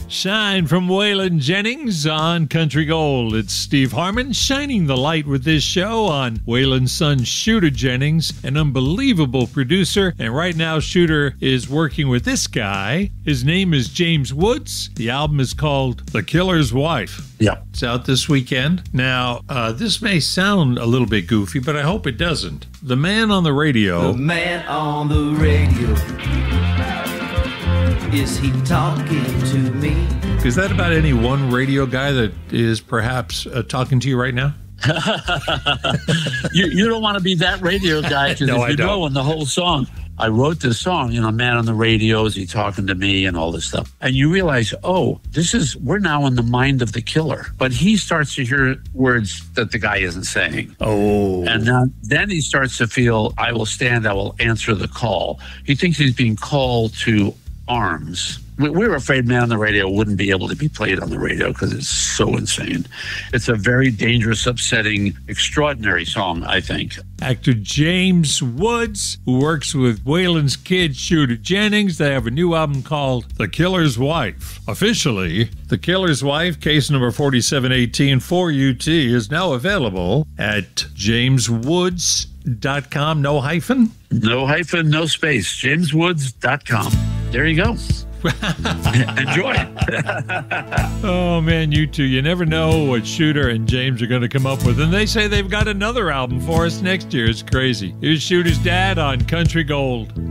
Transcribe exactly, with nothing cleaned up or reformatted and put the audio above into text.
Shine from Waylon Jennings on Country Gold. It's Steve Harmon shining the light with this show on Waylon's son, Shooter Jennings, an unbelievable producer. And right now, Shooter is working with this guy. His name is James Woods. The album is called The Killer's Wife. Yeah. It's out this weekend. Now, uh, this may sound a little bit goofy, but I hope it doesn't. The man on the radio. The man on the radio. Is he talking to me? Is that about any one radio guy that is perhaps uh, talking to you right now? you, you don't want to be that radio guy, because no, if I you don't. know in the whole song, I wrote this song, you know, man on the radio, is he talking to me and all this stuff. And you realize, oh, this is, we're now in the mind of the killer. But he starts to hear words that the guy isn't saying. Oh. And then, then he starts to feel, I will stand, I will answer the call. He thinks he's being called to arms. We, we were afraid Man on the Radio wouldn't be able to be played on the radio because it's so insane. It's a very dangerous, upsetting, extraordinary song, I think. Actor James Woods, who works with Waylon's kid, Shooter Jennings. They have a new album called The Killer's Wife. Officially, The Killer's Wife, case number forty-seven eighteen four U T, is now available at james woods dot com. No hyphen? No hyphen, no space. james woods dot com. There you go. Enjoy. Oh, man, you two. You never know what Shooter and James are going to come up with. And they say they've got another album for us next year. It's crazy. Here's Shooter's dad on Country Gold.